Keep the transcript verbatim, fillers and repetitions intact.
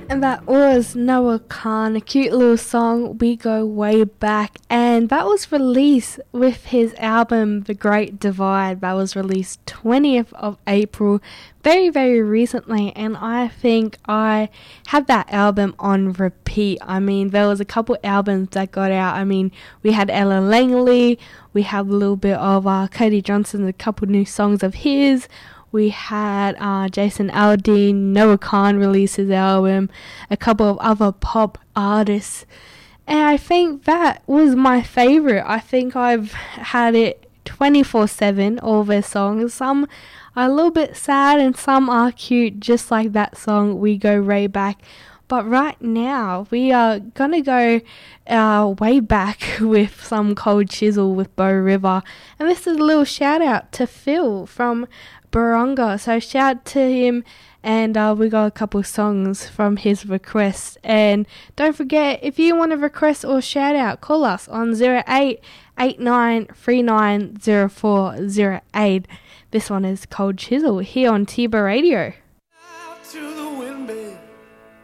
And that was Noah Khan, a cute little song, We Go Way Back. And that was released with his album, The Great Divide. That was released twentieth of April, very, very recently. And I think I had that album on repeat. I mean, there was a couple albums that got out. I mean, we had Ella Langley, we had a little bit of uh, Cody Johnson, a couple new songs of his. We had uh, Jason Aldean, Noah Khan release his album, a couple of other pop artists. And I think that was my favourite. I think I've had it twenty-four seven, all their songs. Some are a little bit sad and some are cute, just like that song, We Go Way Back. But right now, we are going to go uh, way back with some Cold Chisel with Bo River. And this is a little shout out to Phil from Baronga. So shout to him, and uh, we got a couple songs from his request. And don't forget, if you want to request or shout out, call us on zero eight eight nine three nine zero four zero eight. This one is Cold Chisel here on Tiba Radio.